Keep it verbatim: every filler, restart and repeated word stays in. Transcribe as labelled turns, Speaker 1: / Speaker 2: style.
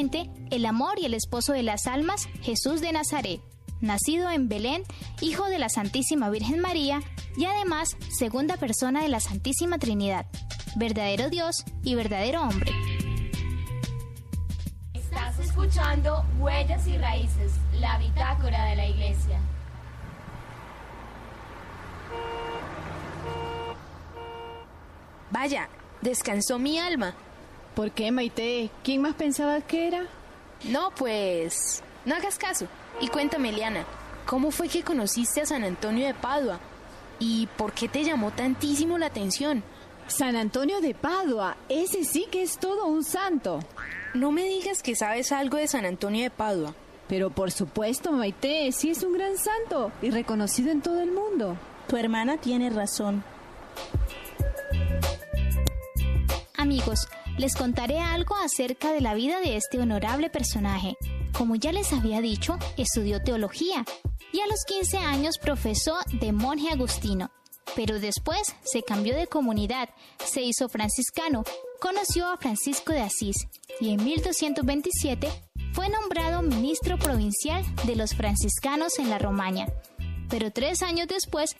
Speaker 1: finalmente, el amor y el esposo de las almas, Jesús de Nazaret, nacido en Belén, hijo de la Santísima Virgen María y además segunda persona de la Santísima Trinidad, verdadero Dios y verdadero hombre.
Speaker 2: Estás escuchando Huellas y Raíces, la bitácora de la Iglesia.
Speaker 3: Vaya, descansó mi alma.
Speaker 4: ¿Por qué, Maite? ¿Quién más pensabas que era?
Speaker 3: No, pues... no hagas caso. Y cuéntame, Eliana, ¿cómo fue que conociste a San Antonio de Padua? ¿Y por qué te llamó tantísimo la atención?
Speaker 4: San Antonio de Padua, ese sí que es todo un santo.
Speaker 3: No me digas que sabes algo de San Antonio de Padua.
Speaker 4: Pero por supuesto, Maite, sí es un gran santo y reconocido en todo el mundo.
Speaker 5: Tu hermana tiene razón.
Speaker 1: Amigos, les contaré algo acerca de la vida de este honorable personaje. Como ya les había dicho, estudió teología y a los quince años profesó de monje agustino. Pero después se cambió de comunidad, se hizo franciscano, conoció a Francisco de Asís y en mil doscientos veintisiete fue nombrado ministro provincial de los franciscanos en la Romaña. Pero tres años después